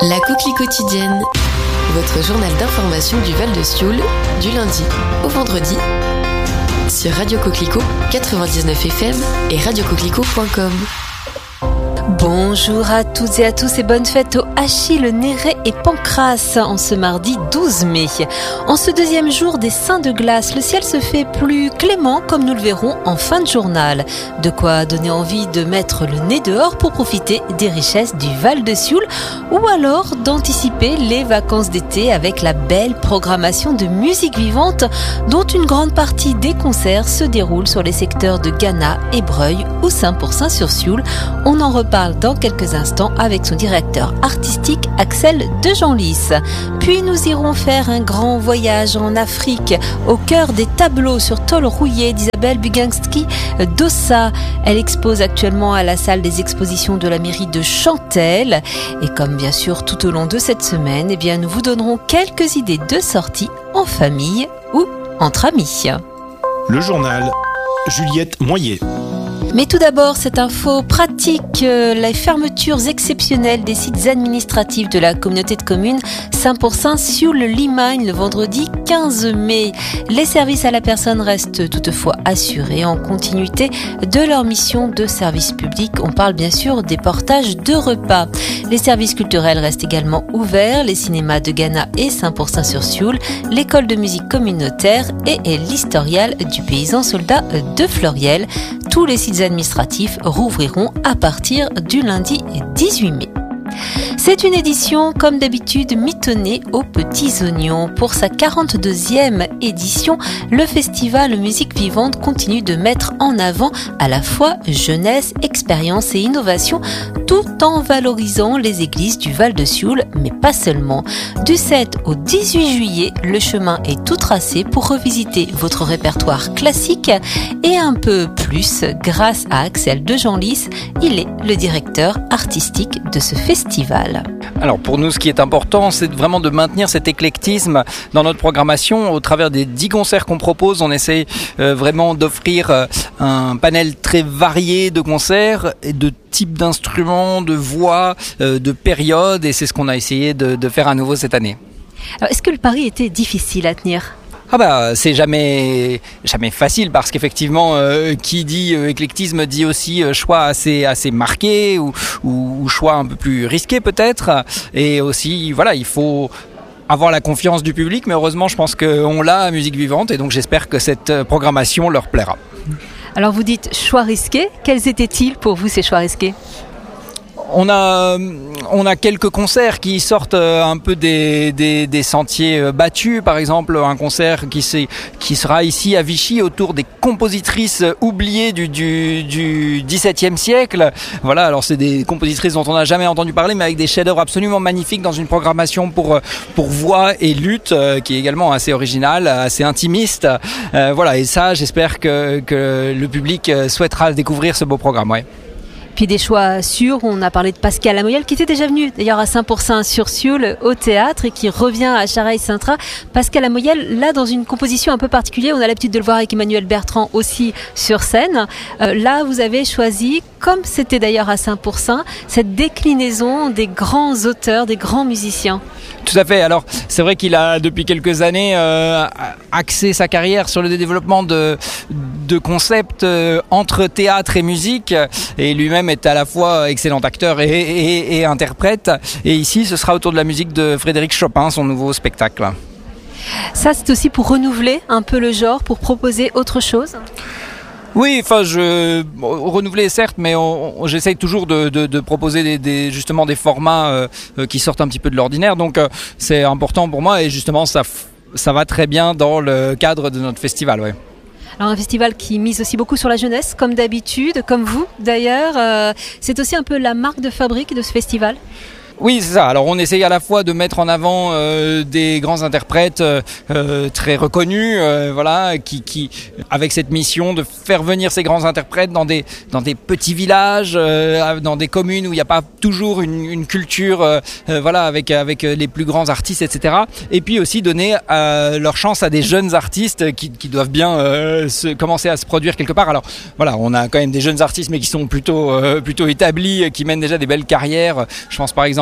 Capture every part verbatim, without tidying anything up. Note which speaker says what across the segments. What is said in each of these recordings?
Speaker 1: La Coquelie quotidienne, votre journal d'information du Val de Sioule, du lundi au vendredi, sur Radio Coquelicot quatre-vingt-dix-neuf F M et radio coquelicot point com.
Speaker 2: Bonjour à toutes et à tous et bonne fête aux Achille, Néret et Pancrace en ce mardi douze mai. En ce deuxième jour des Saints de glace, le ciel se fait plus clément comme nous le verrons en fin de journal. De quoi donner envie de mettre le nez dehors pour profiter des richesses du Val de Sioule ou alors d'anticiper les vacances d'été avec la belle programmation de musique vivante dont une grande partie des concerts se déroule sur les secteurs de Gannat, Ébreuil ou Saint-Pourçain-sur-Sioule. On en reparle dans quelques instants avec son directeur artistique Axel de Genlis. Puis nous irons faire un grand voyage en Afrique au cœur des tableaux sur tôle rouillée d'Isabelle Buginski d'Ossa. Elle expose actuellement à la salle des expositions de la mairie de Chantelle. Et comme bien sûr tout au long de cette semaine, eh bien nous vous donnerons quelques idées de sorties en famille ou entre amis.
Speaker 3: Le journal Juliette Moyer.
Speaker 2: Mais tout d'abord, cette info pratique, euh, les fermetures exceptionnelles des sites administratifs de la communauté de communes Saint-Pourçain-Sioule-Limagne le vendredi quinze mai. Les services à la personne restent toutefois assurés en continuité de leur mission de service public. On parle bien sûr des portages de repas. Les services culturels restent également ouverts, les cinémas de Gannat et Saint-Pourçain-sur-Sioule, l'école de musique communautaire et, et l'historial du paysan soldat de Fleuriel. Tous les sites administratifs rouvriront à partir du lundi dix-huit mai. C'est une édition, comme d'habitude, mitonnée aux petits oignons. Pour sa quarante-deuxième édition, le festival Musique Vivante continue de mettre en avant à la fois jeunesse, expérience et innovation, tout en valorisant les églises du Val de Sioule, mais pas seulement. Du sept au dix-huit juillet, le chemin est tout tracé pour revisiter votre répertoire classique et un peu plus grâce à Axel de Genlis. Il est le directeur artistique de ce festival.
Speaker 4: Alors pour nous, ce qui est important, c'est vraiment de maintenir cet éclectisme dans notre programmation. Au travers des dix concerts qu'on propose, on essaie euh, vraiment d'offrir euh, un panel très varié de concerts et de types d'instruments, de voix, euh, de périodes, et c'est ce qu'on a essayé de, de faire à nouveau cette année.
Speaker 2: Alors, est-ce que le pari était difficile à tenir ?
Speaker 4: Ah bah c'est jamais jamais facile parce qu'effectivement euh, qui dit euh, éclectisme dit aussi euh, choix assez assez marqué ou, ou ou choix un peu plus risqué peut-être, et aussi voilà, il faut avoir la confiance du public, mais heureusement je pense qu'on l'a à Musique Vivante, et donc j'espère que cette programmation leur plaira.
Speaker 2: Alors vous dites choix risqués, quels étaient-ils pour vous ces choix risqués ?
Speaker 4: On a, on a quelques concerts qui sortent un peu des, des, des sentiers battus. Par exemple, un concert qui, qui sera ici à Vichy autour des compositrices oubliées du, du, du dix-septième siècle. Voilà, alors c'est des compositrices dont on n'a jamais entendu parler, mais avec des chefs-d'œuvre absolument magnifiques dans une programmation pour, pour voix et lutte, qui est également assez originale, assez intimiste. Euh, voilà, et ça, j'espère que, que le public souhaitera découvrir ce beau programme. Ouais.
Speaker 2: Puis des choix sûrs, on a parlé de Pascal Lamoyelle qui était déjà venu d'ailleurs à Saint-Pourçain-sur-Sioule au théâtre et qui revient à Charaille-Saint-Trat. Pascal Lamoyelle, là dans une composition un peu particulière, on a l'habitude de le voir avec Emmanuel Bertrand aussi sur scène. Euh, là vous avez choisi, comme c'était d'ailleurs à Saint-Pourçain, cette déclinaison des grands auteurs, des grands musiciens.
Speaker 4: Tout à fait. Alors, c'est vrai qu'il a depuis quelques années euh, axé sa carrière sur le développement de, de concepts euh, entre théâtre et musique, et lui-même est à la fois excellent acteur et, et, et interprète. Et ici, ce sera autour de la musique de Frédéric Chopin, son nouveau spectacle.
Speaker 2: Ça, c'est aussi pour renouveler un peu le genre, pour proposer autre chose ?
Speaker 4: Oui, enfin, je renouveler certes, mais on, on, j'essaye toujours de, de, de proposer des, des, justement des formats euh, qui sortent un petit peu de l'ordinaire. Donc, euh, c'est important pour moi, et justement, ça, ça va très bien dans le cadre de notre festival. Ouais.
Speaker 2: Alors un festival qui mise aussi beaucoup sur la jeunesse, comme d'habitude, comme vous d'ailleurs. Euh, c'est aussi un peu la marque de fabrique de ce festival ?
Speaker 4: Oui, c'est ça. Alors on essaye à la fois de mettre en avant euh, des grands interprètes euh, très reconnus, euh, voilà, qui, qui, avec cette mission de faire venir ces grands interprètes dans des dans des petits villages, euh, dans des communes où il n'y a pas toujours une, une culture, euh, voilà, avec avec les plus grands artistes, et cetera. Et puis aussi donner euh, leur chance à des jeunes artistes qui, qui doivent bien euh, se, commencer à se produire quelque part. Alors voilà, on a quand même des jeunes artistes, mais qui sont plutôt euh, plutôt établis, qui mènent déjà des belles carrières. Je pense par exemple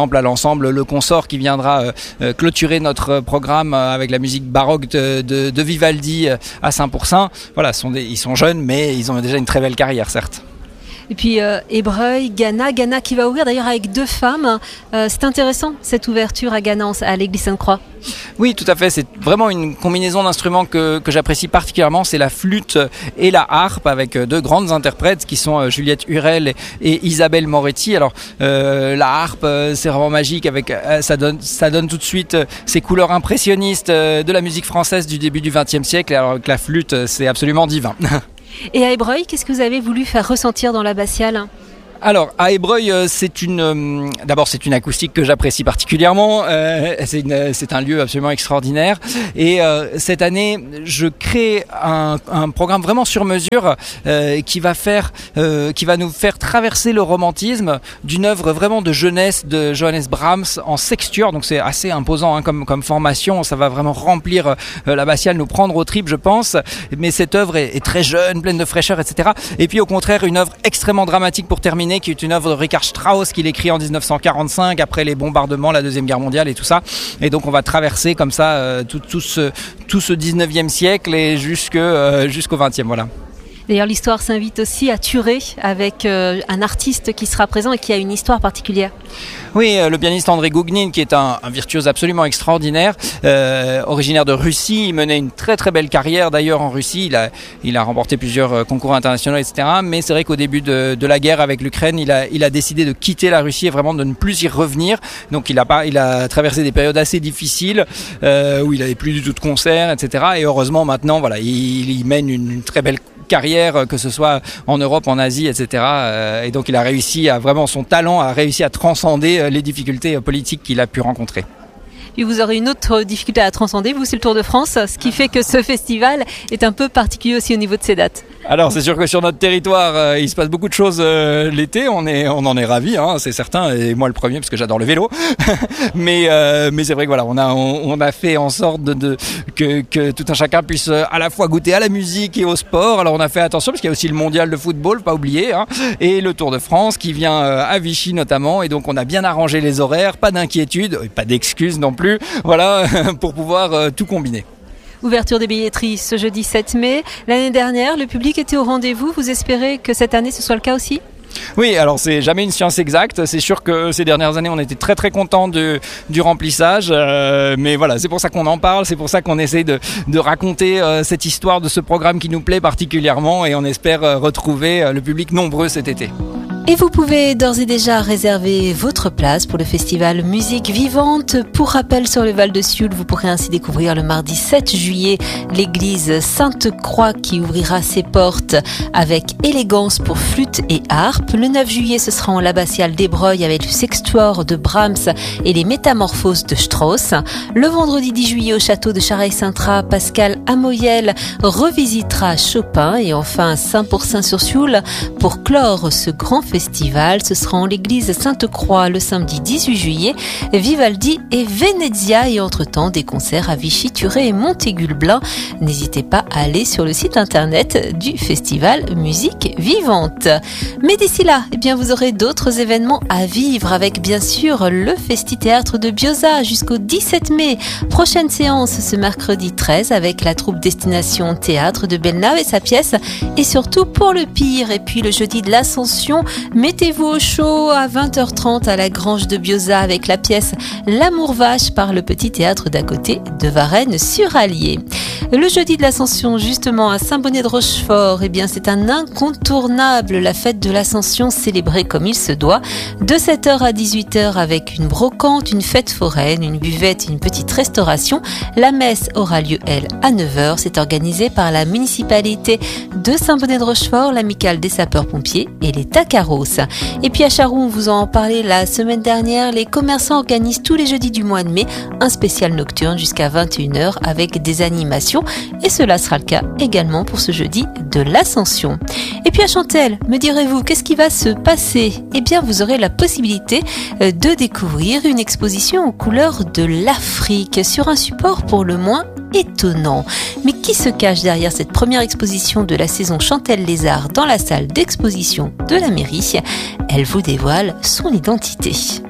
Speaker 4: exemple à l'ensemble Le Consort qui viendra euh, clôturer notre programme avec la musique baroque de, de, de Vivaldi à Saint-Pourçain. Voilà, sont des, ils sont jeunes, mais ils ont déjà une très belle carrière, certes.
Speaker 2: Et puis euh, Ébreuil, Ghana, Ghana qui va ouvrir d'ailleurs avec deux femmes. Euh, c'est intéressant cette ouverture à Ghana, à l'église Sainte-Croix.
Speaker 4: Oui, tout à fait. C'est vraiment une combinaison d'instruments que, que j'apprécie particulièrement. C'est la flûte et la harpe avec deux grandes interprètes qui sont Juliette Hurel et Isabelle Moretti. Alors euh, la harpe, c'est vraiment magique. Avec ça donne ça donne tout de suite ces couleurs impressionnistes de la musique française du début du vingtième siècle. Alors avec la flûte, c'est absolument divin.
Speaker 2: Et à Ébreuil, qu'est-ce que vous avez voulu faire ressentir dans l'abbatiale ?
Speaker 4: Alors à Ébreuil, c'est une euh, d'abord c'est une acoustique que j'apprécie particulièrement. Euh, c'est, une, c'est un lieu absolument extraordinaire. Et euh, cette année, je crée un, un programme vraiment sur mesure euh, qui va faire, euh, qui va nous faire traverser le romantisme d'une œuvre vraiment de jeunesse de Johannes Brahms en sextuor. Donc c'est assez imposant hein, comme comme formation. Ça va vraiment remplir euh, l'abbatiale, nous prendre aux tripes, je pense. Mais cette œuvre est, est très jeune, pleine de fraîcheur, et cetera. Et puis au contraire, une œuvre extrêmement dramatique pour terminer, qui est une œuvre de Richard Strauss qu'il écrit en dix-neuf cent quarante-cinq après les bombardements, la Deuxième Guerre mondiale et tout ça. Et donc on va traverser comme ça euh, tout, tout ce tout ce dix-neuvième siècle et jusque euh, jusqu'au vingtième, voilà.
Speaker 2: D'ailleurs, l'histoire s'invite aussi à Thuré avec euh, un artiste qui sera présent et qui a une histoire particulière.
Speaker 4: Oui, euh, le pianiste André Gougnin, qui est un, un virtuose absolument extraordinaire, euh, originaire de Russie. Il menait une très très belle carrière d'ailleurs en Russie. Il a, il a remporté plusieurs euh, concours internationaux, et cetera. Mais c'est vrai qu'au début de, de la guerre avec l'Ukraine, il a, il a décidé de quitter la Russie et vraiment de ne plus y revenir. Donc il a, pas, il a traversé des périodes assez difficiles euh, où il n'avait plus du tout de concerts, et cetera. Et heureusement maintenant, voilà, il, il mène une, une très belle carrière, que ce soit en Europe, en Asie, et cetera. Et donc il a réussi à vraiment, son talent a réussi à transcender les difficultés politiques qu'il a pu rencontrer.
Speaker 2: Puis vous aurez une autre difficulté à transcender, vous c'est le Tour de France, ce qui fait que ce festival est un peu particulier aussi au niveau de ses dates.
Speaker 4: Alors c'est sûr que sur notre territoire, euh, il se passe beaucoup de choses euh, l'été, on est, on en est ravis, hein, c'est certain, et moi le premier parce que j'adore le vélo. mais, euh, mais c'est vrai que voilà, on a, on, on a fait en sorte de, de que, que tout un chacun puisse à la fois goûter à la musique et au sport. Alors on a fait attention parce qu'il y a aussi le mondial de football, pas oublier, hein, et le Tour de France qui vient euh, à Vichy notamment, et donc on a bien arrangé les horaires, pas d'inquiétude, pas d'excuses non plus, voilà, pour pouvoir euh, tout combiner.
Speaker 2: Ouverture des billetteries ce jeudi sept mai. L'année dernière, le public était au rendez-vous. Vous espérez que cette année, ce soit le cas aussi ?
Speaker 4: Oui, alors c'est jamais une science exacte. C'est sûr que ces dernières années, on était très très contents de, du remplissage. Euh, mais voilà, c'est pour ça qu'on en parle. C'est pour ça qu'on essaie de, de raconter euh, cette histoire de ce programme qui nous plaît particulièrement. Et on espère euh, retrouver euh, le public nombreux cet été.
Speaker 2: Et vous pouvez d'ores et déjà réserver votre place pour le festival Musique Vivante. Pour rappel, sur le Val de Sioule, vous pourrez ainsi découvrir le mardi sept juillet l'église Sainte-Croix qui ouvrira ses portes avec élégance pour flûte et harpe. Le neuf juillet, ce sera en l'abbatiale d'Ébreuil avec le sextuor de Brahms et les métamorphoses de Strauss. Le vendredi dix juillet au château de Chareil-Saint-Trat, Pascal Amoyel revisitera Chopin. Et enfin, Saint-Pourçain-sur-Sioule pour clore ce grand festival. Festival, ce sera en l'église Sainte-Croix le samedi dix-huit juillet, Vivaldi et Venezia, et entre-temps des concerts à Vichy, Thuré et Montaigu-le-Blin. N'hésitez pas à aller sur le site internet du festival Musique Vivante. Mais d'ici là, eh bien, vous aurez d'autres événements à vivre avec bien sûr le Festi-Théâtre de Bioza jusqu'au dix-sept mai. Prochaine séance ce mercredi treize avec la troupe Destination Théâtre de Belnave et sa pièce Et surtout pour le pire. Et puis le jeudi de l'Ascension, mettez-vous au chaud à vingt heures trente à la Grange de Bioza avec la pièce L'amour vache par le petit théâtre d'à côté de Varennes-sur-Allier. Le jeudi de l'Ascension, justement, à Saint-Bonnet-de-Rochefort, eh bien, c'est un incontournable, la fête de l'Ascension célébrée comme il se doit, de sept heures à dix-huit heures avec une brocante, une fête foraine, une buvette, une petite restauration. La messe aura lieu, elle, à neuf heures. C'est organisé par la municipalité de Saint-Bonnet-de-Rochefort, l'amicale des sapeurs-pompiers et les Tacaros. Et puis à Charroux, on vous en parlait la semaine dernière, les commerçants organisent tous les jeudis du mois de mai un spécial nocturne jusqu'à vingt et une heures avec des animations. Et cela sera le cas également pour ce jeudi de l'Ascension. Et puis à Chantelle, me direz-vous, qu'est-ce qui va se passer ? Eh bien, vous aurez la possibilité de découvrir une exposition aux couleurs de l'Afrique sur un support pour le moins étonnant. Mais qui se cache derrière cette première exposition de la saison Chantelle les Arts dans la salle d'exposition de la mairie ? Elle vous dévoile son identité.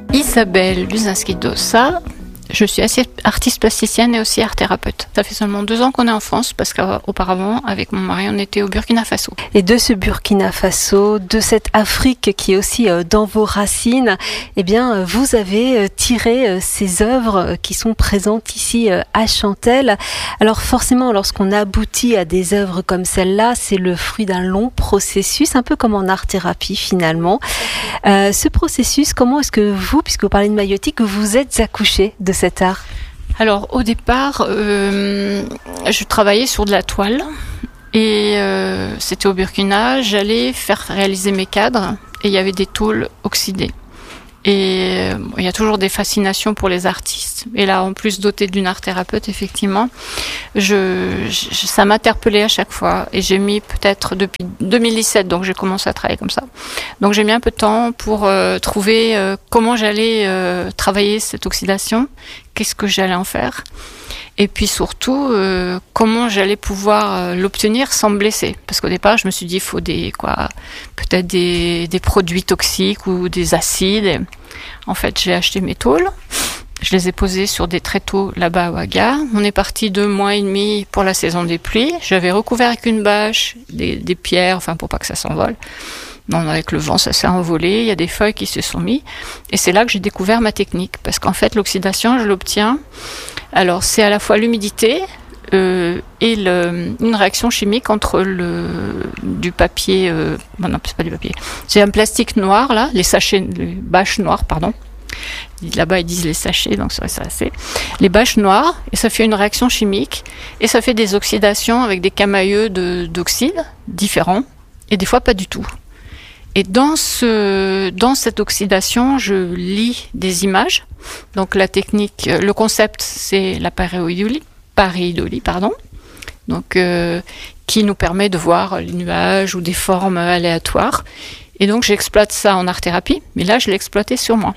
Speaker 5: Isabelle Luzinski-Dossa. Je suis artiste plasticienne et aussi art thérapeute. Ça fait seulement deux ans qu'on est en France parce qu'auparavant, avec mon mari, on était au Burkina Faso.
Speaker 2: Et de ce Burkina Faso, de cette Afrique qui est aussi dans vos racines, eh bien, vous avez tiré ces œuvres qui sont présentes ici à Chantelle. Alors forcément, lorsqu'on aboutit à des œuvres comme celle-là, c'est le fruit d'un long processus, un peu comme en art-thérapie finalement. Euh, ce processus, comment est-ce que vous, puisque vous parlez de maïeutique, vous êtes accouché de cet art?
Speaker 5: Alors au départ, euh, je travaillais sur de la toile et euh, c'était au Burkina. J'allais faire réaliser mes cadres et il y avait des tôles oxydées. Et euh, il y a toujours des fascinations pour les artistes. Et là, en plus dotée d'une art thérapeute, effectivement, je, je, ça m'interpellait à chaque fois. Et j'ai mis peut-être depuis deux mille dix-sept, donc j'ai commencé à travailler comme ça. Donc j'ai mis un peu de temps pour euh, trouver euh, comment j'allais euh, travailler cette oxydation, qu'est-ce que j'allais en faire. Et puis surtout, euh, comment j'allais pouvoir euh, l'obtenir sans me blesser. Parce qu'au départ, je me suis dit, il faut des, quoi, peut-être des, des produits toxiques ou des acides. Et en fait, j'ai acheté mes tôles. Je les ai posées sur des tréteaux là-bas à Ouaga. On est parti deux mois et demi pour la saison des pluies. J'avais recouvert avec une bâche, des, des pierres, enfin pour pas que ça s'envole. Non, avec le vent, ça s'est envolé. Il y a des feuilles qui se sont mises. Et c'est là que j'ai découvert ma technique. Parce qu'en fait, l'oxydation, je l'obtiens. Alors, c'est à la fois l'humidité euh, et le, une réaction chimique entre le du papier. Euh, bon, non, c'est pas du papier. C'est un plastique noir là, les sachets, les bâches noires, pardon. Là-bas, ils disent les sachets, donc ça, ça c'est les bâches noires. Et ça fait une réaction chimique et ça fait des oxydations avec des camailleux de, d'oxyde différents et des fois pas du tout. Et dans ce, dans cette oxydation, je lis des images. Donc la technique, le concept, c'est la pareidolie, pareidolie, pardon. Donc euh, qui nous permet de voir les nuages ou des formes aléatoires. Et donc j'exploite ça en art-thérapie, mais là je l'ai exploité sur moi.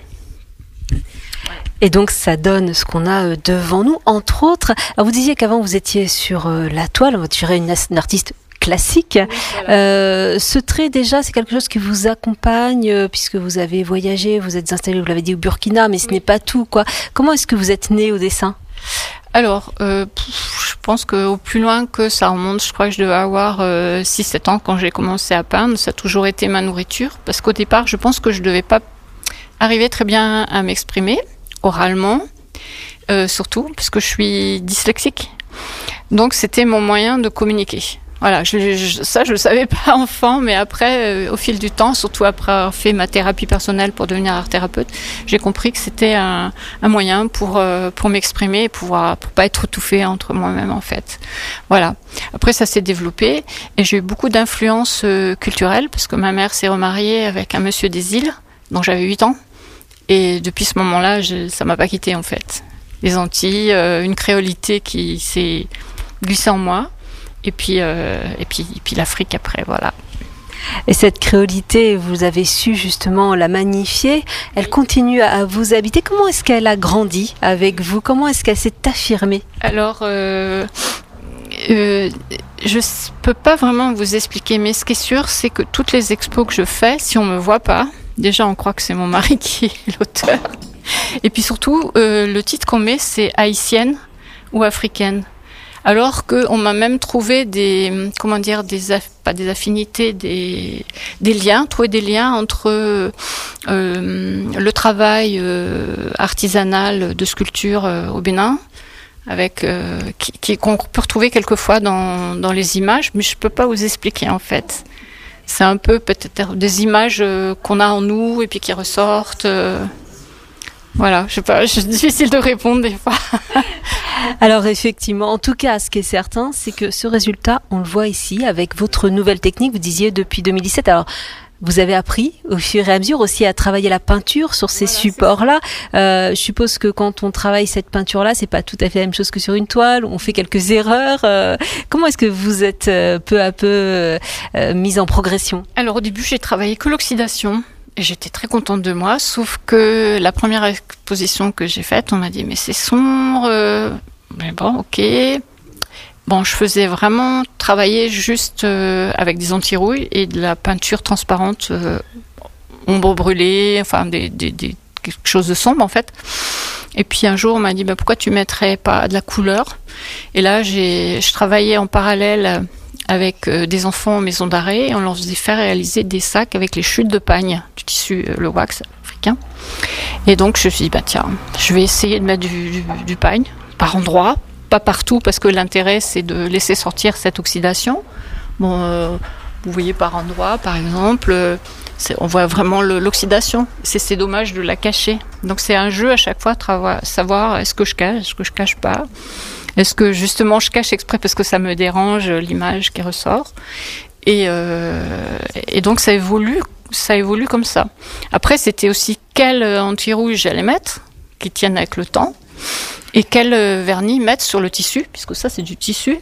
Speaker 2: Et donc ça donne ce qu'on a devant nous, entre autres. Alors vous disiez qu'avant vous étiez sur la toile, vous êtes une, une artiste classique. Oui, voilà. euh, ce trait déjà, c'est quelque chose qui vous accompagne euh, puisque vous avez voyagé, vous êtes installé, vous l'avez dit, au Burkina, mais ce oui. n'est pas tout, quoi. Comment est-ce que vous êtes né au dessin?
Speaker 5: Alors, euh, je pense qu'au plus loin que ça remonte, je crois que je devais avoir euh, six sept ans quand j'ai commencé à peindre. Ça a toujours été ma nourriture parce qu'au départ, je pense que je devais pas arriver très bien à m'exprimer oralement, euh, surtout parce que je suis dyslexique. Donc, c'était mon moyen de communiquer. Voilà, je, je, ça je le savais pas enfant, mais après, euh, au fil du temps, surtout après avoir fait ma thérapie personnelle pour devenir art thérapeute, j'ai compris que c'était un, un moyen pour euh, pour m'exprimer et pouvoir pour pas être étouffée entre moi-même en fait. Voilà. Après ça s'est développé et j'ai eu beaucoup d'influences euh, culturelles parce que ma mère s'est remariée avec un monsieur des îles, donc j'avais huit ans et depuis ce moment-là, je, ça m'a pas quitté en fait. Les Antilles, euh, une créolité qui s'est glissée en moi. Et puis, euh, et puis, et puis l'Afrique après, voilà.
Speaker 2: Et cette créolité, vous avez su justement la magnifier. Elle continue à vous habiter. Comment est-ce qu'elle a grandi avec vous? Comment est-ce qu'elle s'est affirmée?
Speaker 5: Alors, euh, euh, je peux pas vraiment vous expliquer, mais ce qui est sûr, c'est que toutes les expos que je fais, si on me voit pas, déjà on croit que c'est mon mari qui est l'auteur. Et puis surtout, euh, le titre qu'on met, c'est haïtienne ou africaine. Alors qu'on m'a même trouvé des, comment dire, des aff- pas des affinités, des des liens, trouvé des liens entre euh, le travail euh, artisanal de sculpture euh, au Bénin, avec euh, qui, qui qu'on peut retrouver quelquefois dans dans les images, mais je peux pas vous expliquer en fait. C'est un peu peut-être des images euh, qu'on a en nous et puis qui ressortent. Euh, Voilà, je sais pas, c'est difficile de répondre des fois.
Speaker 2: Alors effectivement, en tout cas, ce qui est certain, c'est que ce résultat, on le voit ici avec votre nouvelle technique. Vous disiez depuis deux mille dix-sept. Alors, vous avez appris au fur et à mesure aussi à travailler la peinture sur ces voilà, supports-là. Euh, je suppose que quand on travaille cette peinture-là, c'est pas tout à fait la même chose que sur une toile. On fait quelques erreurs. Euh, comment est-ce que vous êtes euh, peu à peu euh, mise en progression?
Speaker 5: Alors au début, j'ai travaillé que l'oxydation. Et j'étais très contente de moi, sauf que la première exposition que j'ai faite, on m'a dit mais c'est sombre, euh... mais bon ok. Bon, je faisais vraiment travailler juste euh, avec des anti-rouille et de la peinture transparente, euh, ombre brûlée, enfin des, des, des quelque chose de sombre en fait. Et puis un jour on m'a dit bah, pourquoi tu mettrais pas de la couleur. Et là j'ai, je travaillais en parallèle avec euh, des enfants en maison d'arrêt et on leur faisait faire réaliser des sacs avec les chutes de pagne du tissu, euh, le wax africain. Et donc je me suis dit bah tiens, je vais essayer de mettre du, du, du pagne par endroits, pas partout parce que l'intérêt c'est de laisser sortir cette oxydation. Bon, euh, vous voyez par endroits par exemple, euh, c'est, on voit vraiment le, l'oxydation. C'est, c'est dommage de la cacher. Donc c'est un jeu à chaque fois de trava- savoir est-ce que je cache, est-ce que je cache pas. Est-ce que justement je cache exprès parce que ça me dérange l'image qui ressort et, euh, et donc ça évolue, ça évolue comme ça. Après c'était aussi quel anti-rouge j'allais mettre qui tienne avec le temps et quel vernis mettre sur le tissu puisque ça c'est du tissu.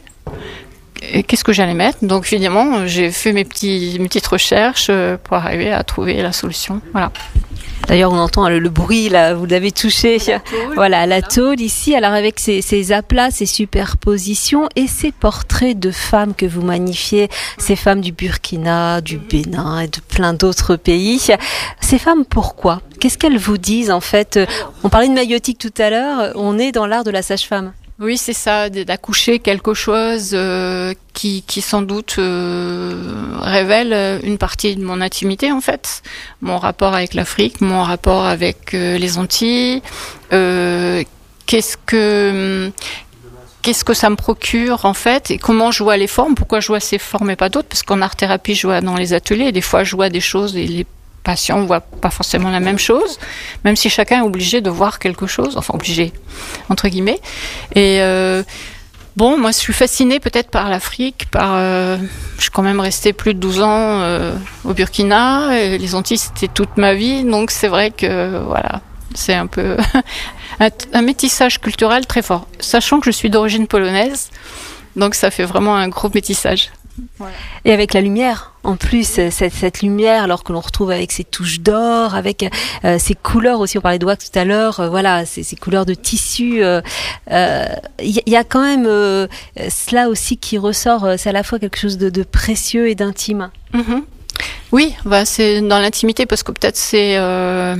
Speaker 5: Et qu'est-ce que j'allais mettre? Donc finalement j'ai fait mes, petits, mes petites recherches pour arriver à trouver la solution. Voilà.
Speaker 2: D'ailleurs, on entend le, le bruit, là, vous l'avez touché. La tôle, voilà, la tôle ici. Alors, avec ces, ces aplats, ces superpositions et ces portraits de femmes que vous magnifiez, ces femmes du Burkina, du Bénin et de plein d'autres pays. Ces femmes, pourquoi? Qu'est-ce qu'elles vous disent, en fait? On parlait de maïotique tout à l'heure. On est dans l'art de la sage-femme.
Speaker 5: Oui, c'est ça, d'accoucher quelque chose euh, qui, qui sans doute euh, révèle une partie de mon intimité en fait, mon rapport avec l'Afrique, mon rapport avec euh, les Antilles. Euh, qu'est-ce que qu'est-ce que ça me procure en fait et comment je vois les formes? Pourquoi je vois ces formes et pas d'autres? Parce qu'en art-thérapie, je vois dans les ateliers, et des fois je vois des choses et les patients ne voient pas forcément la même chose, même si chacun est obligé de voir quelque chose, enfin obligé, entre guillemets. Et euh, bon, moi je suis fascinée peut-être par l'Afrique, par, euh, je suis quand même restée plus de douze ans euh, au Burkina, et les Antilles c'était toute ma vie, donc c'est vrai que voilà, c'est un peu un, un métissage culturel très fort, sachant que je suis d'origine polonaise, donc ça fait vraiment un gros métissage. Voilà.
Speaker 2: Et avec la lumière, en plus, cette, cette lumière, alors que l'on retrouve avec ces touches d'or, avec euh, ces couleurs aussi, on parlait de wax tout à l'heure, euh, voilà, ces, ces couleurs de tissu, il euh, euh, y, y a quand même euh, cela aussi qui ressort, euh, c'est à la fois quelque chose de, de précieux et d'intime.
Speaker 5: Mm-hmm. Oui, bah, c'est dans l'intimité, parce que peut-être c'est... Euh...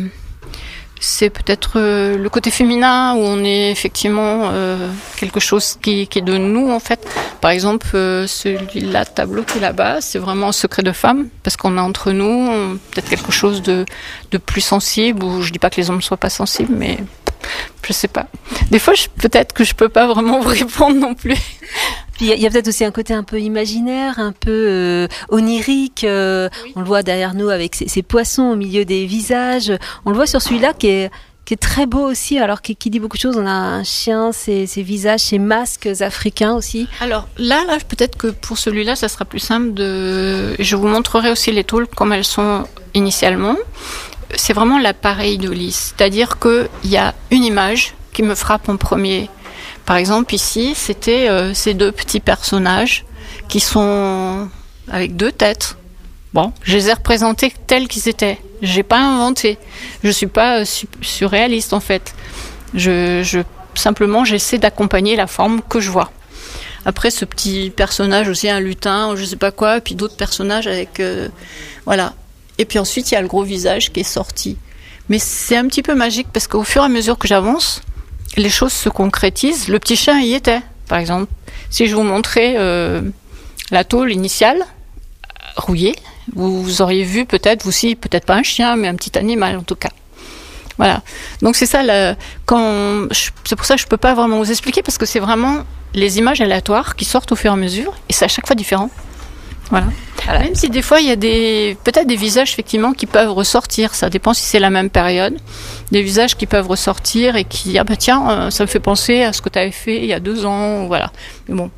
Speaker 5: C'est peut-être euh, le côté féminin où on est effectivement euh, quelque chose qui, qui est de nous en fait. Par exemple, euh, celui-là, tableau qui est là-bas, c'est vraiment un secret de femme parce qu'on a entre nous on, peut-être quelque chose de, de plus sensible. Ou je dis pas que les hommes ne soient pas sensibles, mais je sais pas. Des fois, je, peut-être que je peux pas vraiment vous répondre non plus.
Speaker 2: Il y, y a peut-être aussi un côté un peu imaginaire, un peu euh, onirique. Euh, oui. On le voit derrière nous avec ces, ces poissons au milieu des visages. On le voit sur celui-là qui est, qui est très beau aussi, alors qui, qui dit beaucoup de choses. On a un chien, ses, ses visages, ses masques africains aussi.
Speaker 5: Alors là, là, peut-être que pour celui-là, ça sera plus simple de... Je vous montrerai aussi les tôles comme elles sont initialement. C'est vraiment l'appareil de lisse. C'est-à-dire qu'il y a une image qui me frappe en premier. Par exemple, ici, c'était euh, ces deux petits personnages qui sont avec deux têtes. Bon, je les ai représentés tels qu'ils étaient. J'ai pas inventé. Je suis pas euh, su- surréaliste en fait. Je, je simplement, j'essaie d'accompagner la forme que je vois. Après, ce petit personnage aussi, un lutin, je sais pas quoi, et puis d'autres personnages avec, euh, voilà. Et puis ensuite, il y a le gros visage qui est sorti. Mais c'est un petit peu magique parce qu'au fur et à mesure que j'avance, les choses se concrétisent. Le petit chien y était, par exemple. Si je vous montrais euh, la tôle initiale, rouillée, vous, vous auriez vu peut-être, vous aussi, peut-être pas un chien, mais un petit animal en tout cas. Voilà. Donc c'est ça, la, quand je, c'est pour ça que je peux pas vraiment vous expliquer parce que c'est vraiment les images aléatoires qui sortent au fur et à mesure et c'est à chaque fois différent. Voilà. voilà. Même si des fois il y a des peut-être des visages effectivement qui peuvent ressortir, ça dépend si c'est la même période, des visages qui peuvent ressortir et qui ah bah tiens ça me fait penser à ce que tu avais fait il y a deux ans, voilà. Mais bon.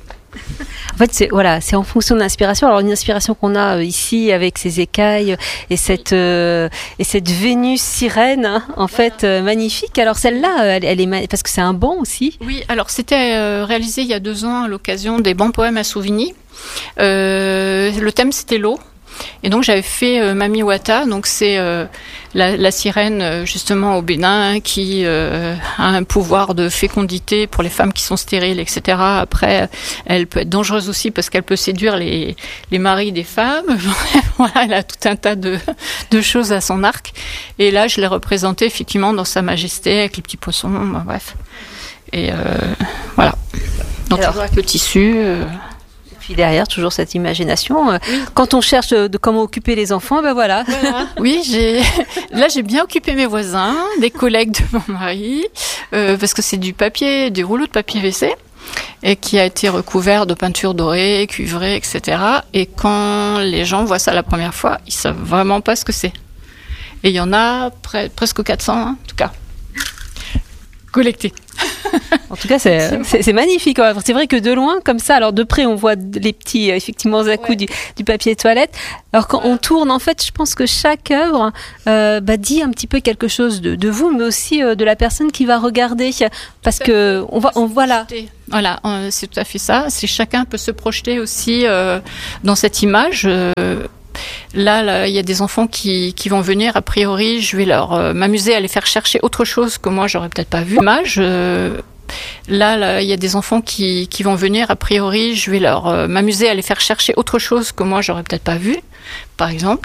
Speaker 2: En fait, c'est voilà, c'est en fonction de l'inspiration. Alors une inspiration qu'on a ici avec ces écailles et cette euh, et cette Vénus sirène, hein, en fait euh, magnifique. Alors celle-là, elle, elle est parce que c'est un banc aussi.
Speaker 5: Oui, alors c'était euh, réalisé il y a deux ans à l'occasion des bancs poèmes à Souvigny. Euh, le thème c'était l'eau. Et donc j'avais fait euh, Mami Wata, donc c'est euh, la, la sirène euh, justement au Bénin qui euh, a un pouvoir de fécondité pour les femmes qui sont stériles, et cetera. Après, elle peut être dangereuse aussi parce qu'elle peut séduire les, les maris des femmes. Voilà, elle a tout un tas de, de choses à son arc. Et là, je l'ai représentée effectivement dans Sa Majesté avec les petits poissons, ben, bref. Et euh, voilà. Donc
Speaker 2: Alors,
Speaker 5: toujours avec le tissu. Euh...
Speaker 2: Et puis derrière, toujours cette imagination. Euh, oui. Quand on cherche de, de comment occuper les enfants, ben voilà.
Speaker 5: voilà. Oui, j'ai là j'ai bien occupé mes voisins, des collègues de mon mari, euh, parce que c'est du papier, du rouleau de papier W C, et qui a été recouvert de peinture dorée, cuivrée, et cetera. Et quand les gens voient ça la première fois, ils savent vraiment pas ce que c'est. Et il y en a pre- presque quatre cents, hein, en tout cas, collectés.
Speaker 2: En tout cas, c'est, c'est, c'est magnifique. C'est vrai que de loin, comme ça, alors de près, on voit les petits, effectivement, à-coups ouais. du, du papier toilette. Alors quand ouais. on tourne, en fait, je pense que chaque œuvre euh, bah, dit un petit peu quelque chose de, de vous, mais aussi euh, de la personne qui va regarder, parce que on va, on voit là.
Speaker 5: Voilà, c'est tout à fait ça. C'est chacun peut se projeter aussi euh, dans cette image. Euh, Là, là, il y a des enfants qui, qui vont venir. A priori, je vais leur euh, m'amuser à les faire chercher autre chose que moi, j'aurais peut-être pas vu. Image. Euh, là, là, il y a des enfants qui, qui vont venir. A priori, je vais leur euh, m'amuser à les faire chercher autre chose que moi, j'aurais peut-être pas vu, par exemple.